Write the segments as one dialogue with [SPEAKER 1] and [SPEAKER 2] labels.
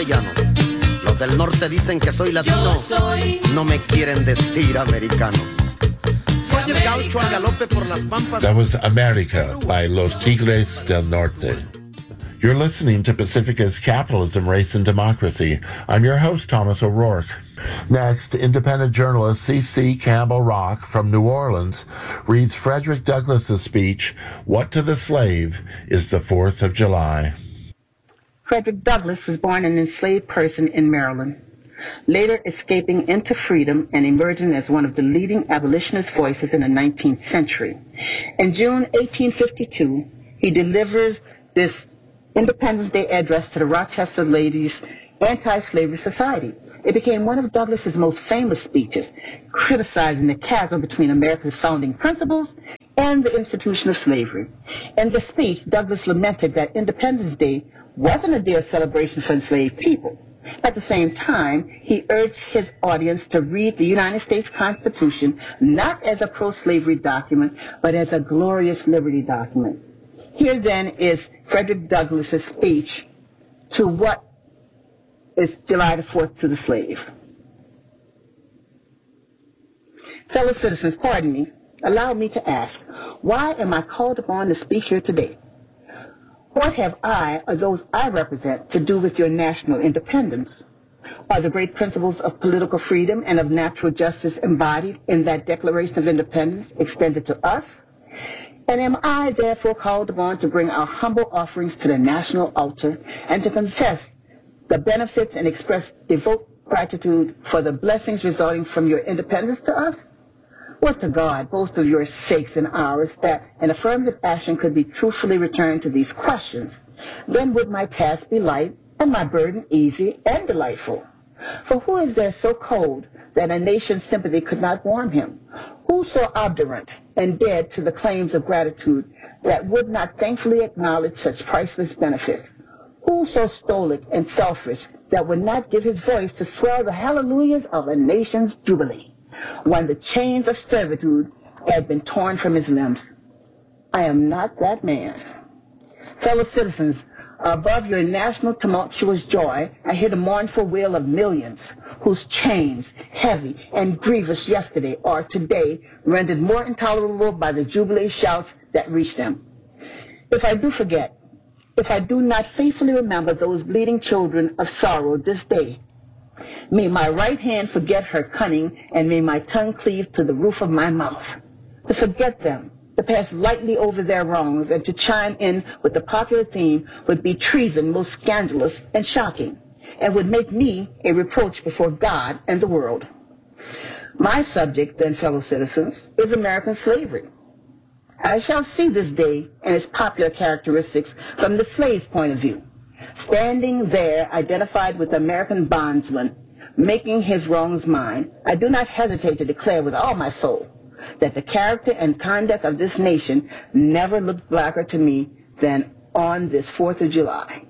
[SPEAKER 1] castellano. Los del norte dicen que soy latino, no me quieren decir americano. Soy el gaucho al galope por las pampas.
[SPEAKER 2] That was America by Los Tigres del Norte. You're listening to Pacifica's Capitalism, Race, and Democracy. I'm your host, Thomas O'Rourke. Next, independent journalist C.C. Campbell Rock from New Orleans reads Frederick Douglass's speech, What to the Slave is the 4th of July.
[SPEAKER 3] Frederick Douglass was born an enslaved person in Maryland, later escaping into freedom and emerging as one of the leading abolitionist voices in the 19th century. In June 1852, he delivers this Independence Day address to the Rochester Ladies Anti-Slavery Society. It became one of Douglass's most famous speeches, criticizing the chasm between America's founding principles and the institution of slavery. In the speech, Douglass lamented that Independence Day wasn't a day of celebration for enslaved people. At the same time, he urged his audience to read the United States Constitution not as a pro-slavery document, but as a glorious liberty document. Here then is Frederick Douglass's speech to what is July the 4th to the slave. Fellow citizens, pardon me, allow me to ask, why am I called upon to speak here today? What have I, or those I represent, to do with your national independence? Are the great principles of political freedom and of natural justice embodied in that Declaration of Independence extended to us? And am I therefore called upon to bring our humble offerings to the national altar and to confess the benefits and express devout gratitude for the blessings resulting from your independence to us? Would to God, both of your sakes and ours, that an affirmative action could be truthfully returned to these questions. Then would my task be light and my burden easy and delightful. For who is there so cold that a nation's sympathy could not warm him? Who so obdurate and dead to the claims of gratitude that would not thankfully acknowledge such priceless benefits? Who so stoic and selfish that would not give his voice to swell the hallelujahs of a nation's jubilee when the chains of servitude had been torn from his limbs? I am not that man. Fellow citizens, above your national tumultuous joy, I hear the mournful wail of millions whose chains, heavy and grievous yesterday, are today rendered more intolerable by the jubilee shouts that reach them. If I do forget, if I do not faithfully remember those bleeding children of sorrow this day, may my right hand forget her cunning, and may my tongue cleave to the roof of my mouth. To forget them, to pass lightly over their wrongs, and to chime in with the popular theme would be treason most scandalous and shocking, and would make me a reproach before God and the world. My subject, then, fellow citizens, is American slavery. I shall see this day and its popular characteristics from the slave's point of view, standing there identified with the American bondsman, making his wrongs mine. I do not hesitate to declare with all my soul that the character and conduct of this nation never looked blacker to me than on this 4th of July.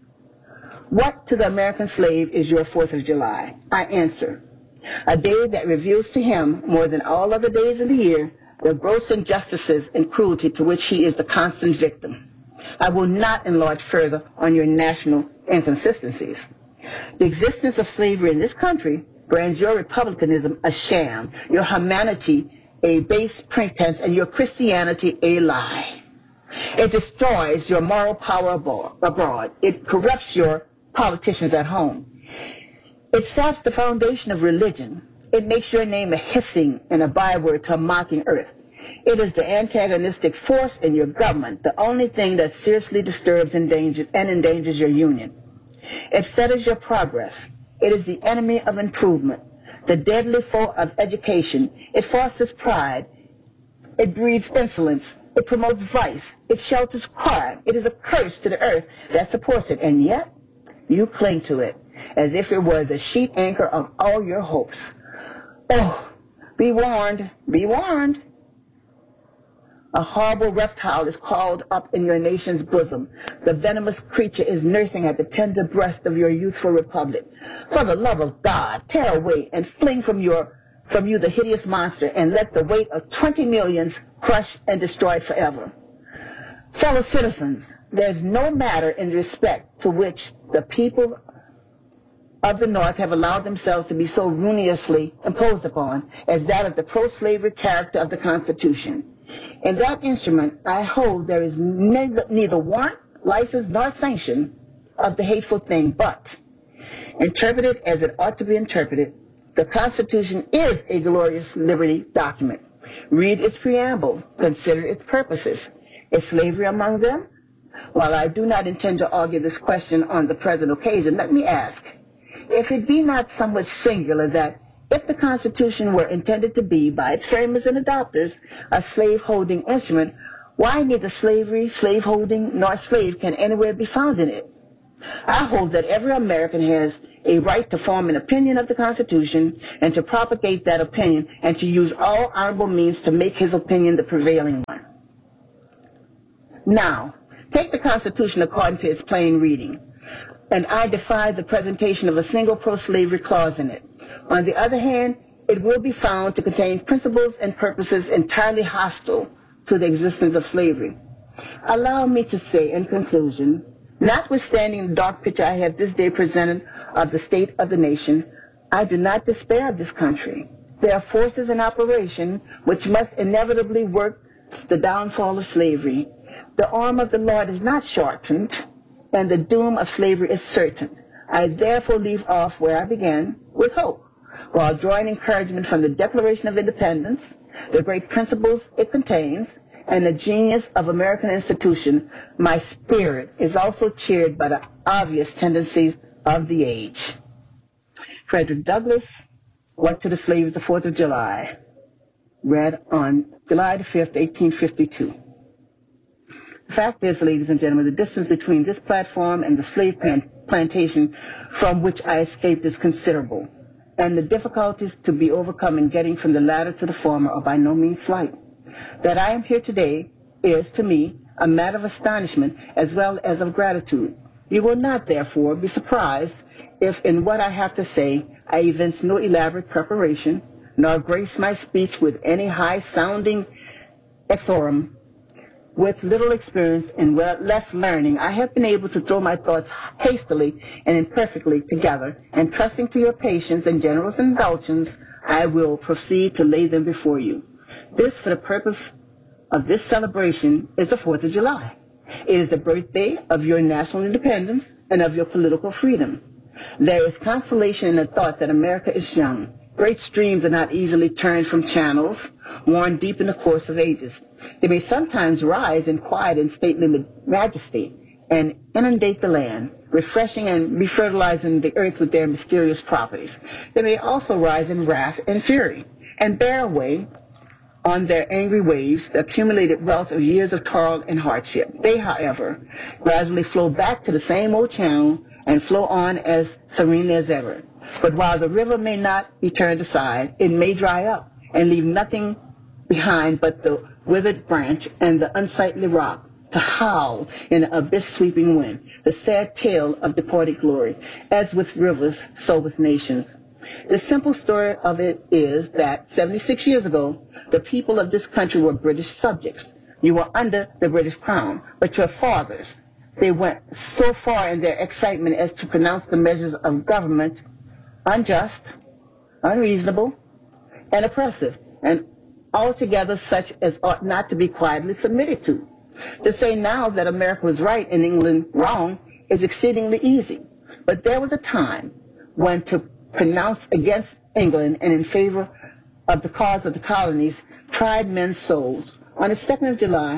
[SPEAKER 3] What to the American slave is your 4th of July? I answer, a day that reveals to him, more than all other days of the year, the gross injustices and cruelty to which he is the constant victim. I will not enlarge further on your national inconsistencies. The existence of slavery in this country brands your republicanism a sham, your humanity a base pretense, and your Christianity a lie. It destroys your moral power abroad. It corrupts your politicians at home. It saps the foundation of religion. It makes your name a hissing and a byword to a mocking earth. It is the antagonistic force in your government, the only thing that seriously disturbs and endangers your union. It fetters your progress. It is the enemy of improvement, the deadly foe of education. It fosters pride. It breeds insolence. It promotes vice. It shelters crime. It is a curse to the earth that supports it, and yet you cling to it as if it were the sheet anchor of all your hopes. Oh, be warned, be warned. A horrible reptile is called up in your nation's bosom. The venomous creature is nursing at the tender breast of your youthful republic. For the love of God, tear away and fling from you the hideous monster, and let the weight of 20 millions crush and destroy it forever. Fellow citizens, there is no matter in respect to which the people of the North have allowed themselves to be so ruinously imposed upon as that of the pro-slavery character of the Constitution. In that instrument, I hold there is neither warrant, license, nor sanction of the hateful thing, but, interpreted as it ought to be interpreted, the Constitution is a glorious liberty document. Read its preamble, consider its purposes. Is slavery among them? While I do not intend to argue this question on the present occasion, let me ask, if it be not somewhat singular that if the Constitution were intended to be, by its framers and adopters, a slave-holding instrument, why neither slavery, slaveholding, nor slave can anywhere be found in it? I hold that every American has a right to form an opinion of the Constitution and to propagate that opinion and to use all honorable means to make his opinion the prevailing one. Now, take the Constitution according to its plain reading, and I defy the presentation of a single pro-slavery clause in it. On the other hand, it will be found to contain principles and purposes entirely hostile to the existence of slavery. Allow me to say in conclusion, notwithstanding the dark picture I have this day presented of the state of the nation, I do not despair of this country. There are forces in operation which must inevitably work the downfall of slavery. The arm of the Lord is not shortened, and the doom of slavery is certain. I therefore leave off where I began, with hope, while drawing encouragement from the Declaration of Independence, the great principles it contains, and the genius of American institution. My spirit is also cheered by the obvious tendencies of the age. Frederick Douglass, What to the Slaves, the 4th of July, read on July the 5th, 1852. The fact is, ladies and gentlemen, the distance between this platform and the slave plantation from which I escaped is considerable, and the difficulties to be overcome in getting from the latter to the former are by no means slight. That I am here today is, to me, a matter of astonishment as well as of gratitude. You will not, therefore, be surprised if in what I have to say I evince no elaborate preparation, nor grace my speech with any high-sounding exorum. With little experience and less learning, I have been able to throw my thoughts hastily and imperfectly together, and trusting to your patience and generous indulgence, I will proceed to lay them before you. This, for the purpose of this celebration, is the 4th of July. It is the birthday of your national independence and of your political freedom. There is consolation in the thought that America is young. Great streams are not easily turned from channels worn deep in the course of ages. They may sometimes rise in quiet and stately majesty and inundate the land, refreshing and refertilizing the earth with their mysterious properties. They may also rise in wrath and fury and bear away on their angry waves the accumulated wealth of years of toil and hardship. They, however, gradually flow back to the same old channel and flow on as serenely as ever. But while the river may not be turned aside, it may dry up and leave nothing behind but the withered branch and the unsightly rock to howl in an abyss-sweeping wind, the sad tale of departed glory. As with rivers, so with nations. The simple story of it is that 76 years ago, the people of this country were British subjects. You were under the British crown, but your fathers, they went so far in their excitement as to pronounce the measures of government unjust, unreasonable, and oppressive, and altogether such as ought not to be quietly submitted to. To say now that America was right and England wrong is exceedingly easy. But there was a time when to pronounce against England and in favor of the cause of the colonies tried men's souls. On the 2nd of July,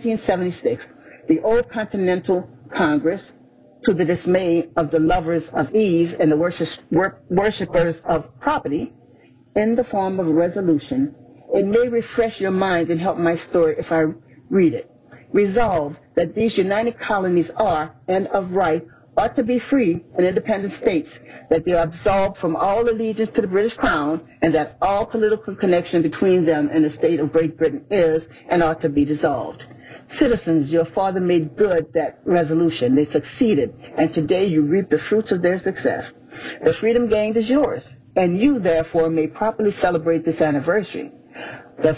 [SPEAKER 3] 1776, the old Continental Congress, to the dismay of the lovers of ease and the worshippers of property, in the form of a resolution, it may refresh your minds and help my story if I read it. Resolved that these united colonies are, and of right, ought to be free and independent states, that they are absolved from all allegiance to the British Crown, and that all political connection between them and the state of Great Britain is and ought to be dissolved. Citizens, your father made good that resolution. They succeeded, and today you reap the fruits of their success. The freedom gained is yours, and you, therefore, may properly celebrate this anniversary. The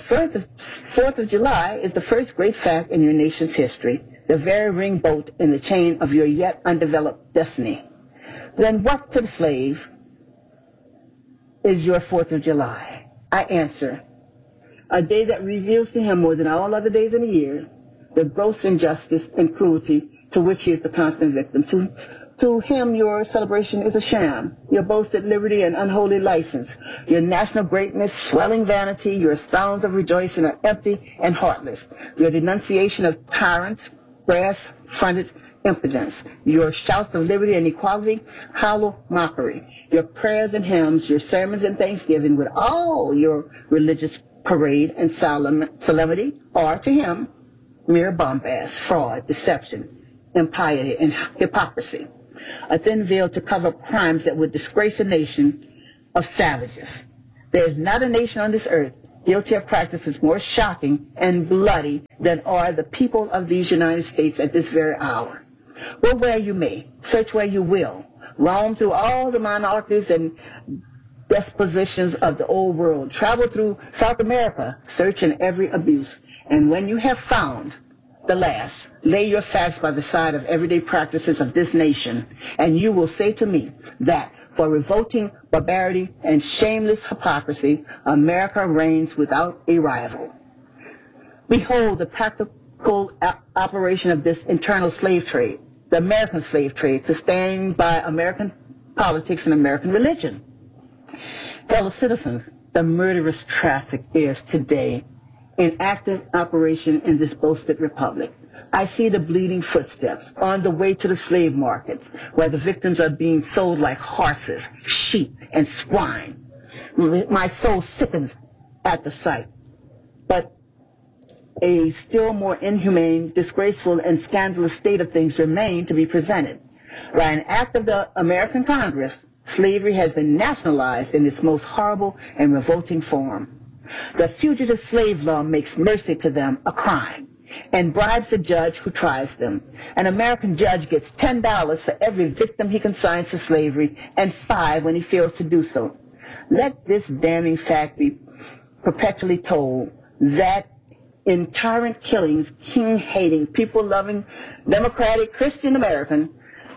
[SPEAKER 3] 4th of July is the first great fact in your nation's history, the very ring bolt in the chain of your yet undeveloped destiny. Then what to the slave is your 4th of July? I answer, a day that reveals to him more than all other days in the year the gross injustice and cruelty to which he is the constant victim. To him, your celebration is a sham, your boasted liberty an unholy license, your national greatness swelling vanity, your sounds of rejoicing are empty and heartless, your denunciation of tyrants, brass-fronted impotence, your shouts of liberty and equality, hollow mockery, your prayers and hymns, your sermons and thanksgiving with all your religious parade and solemnity are to him mere bombast, fraud, deception, impiety, and hypocrisy. A thin veil to cover up crimes that would disgrace a nation of savages. There is not a nation on this earth guilty of practices more shocking and bloody than are the people of these United States at this very hour. Go where you may, search where you will, roam through all the monarchies and dispositions of the old world, travel through South America, search in every abuse, and when you have found the last, lay your facts by the side of everyday practices of this nation, and you will say to me that for revolting barbarity and shameless hypocrisy, America reigns without a rival. Behold the practical operation of this internal slave trade, the American slave trade, sustained by American politics and American religion. Fellow citizens, the murderous traffic is today in active operation in this boasted republic. I see the bleeding footsteps on the way to the slave markets, where the victims are being sold like horses, sheep, and swine. My soul sickens at the sight. But a still more inhumane, disgraceful, and scandalous state of things remain to be presented. By an act of the American Congress, slavery has been nationalized in its most horrible and revolting form. The fugitive slave law makes mercy to them a crime and bribes the judge who tries them. An American judge gets $10 for every victim he consigns to slavery and $5 when he fails to do so. Let this damning fact be perpetually told that in tyrant killings, king-hating, people-loving, democratic, Christian American,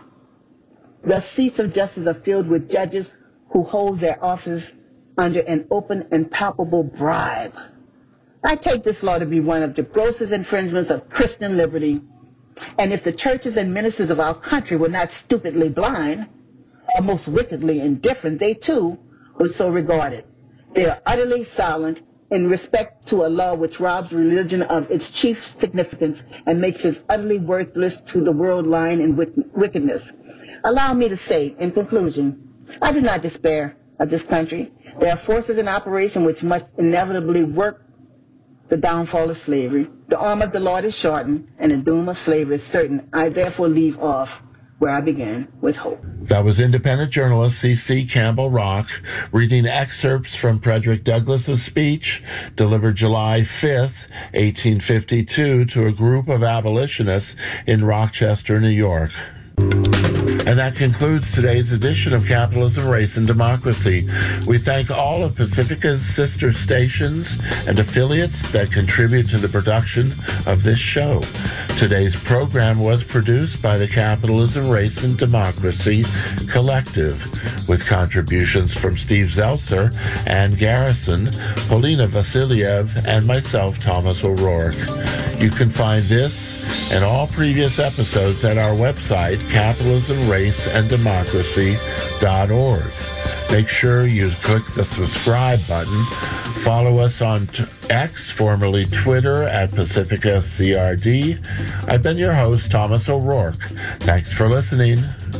[SPEAKER 3] the seats of justice are filled with judges who hold their office under an open and palpable bribe. I take this law to be one of the grossest infringements of Christian liberty, and if the churches and ministers of our country were not stupidly blind, or most wickedly indifferent, they too would so regard it. They are utterly silent in respect to a law which robs religion of its chief significance and makes it utterly worthless to the world lying in wickedness. Allow me to say, in conclusion, I do not despair of this country. There are forces in operation which must inevitably work the downfall of slavery. The arm of the Lord is shortened, and the doom of slavery is certain. I therefore leave off where I began, with hope.
[SPEAKER 2] That was independent journalist C.C. Campbell Rock reading excerpts from Frederick Douglass's speech delivered July 5th, 1852 to a group of abolitionists in Rochester, New York. And that concludes today's edition of Capitalism, Race, and Democracy. We thank all of Pacifica's sister stations and affiliates that contribute to the production of this show. Today's program was produced by the Capitalism, Race, and Democracy Collective, with contributions from Steve Zeltzer, Ann Garrison, Polina Vasiliev, and myself, Thomas O'Rourke. You can find this and all previous episodes at our website, capitalismraceanddemocracy.org. Make sure you click the subscribe button. Follow us on X, formerly Twitter, at PacificaCRD. I've been your host, Thomas O'Rourke. Thanks for listening.